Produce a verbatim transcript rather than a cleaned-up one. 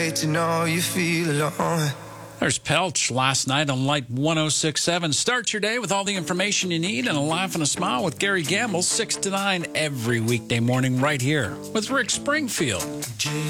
to know you feel alone. There's Pelch last night on Light one oh six point seven. Start your day with all the information you need and a laugh and a smile with Gary Gamble, six to nine every weekday morning right here with Rick Springfield.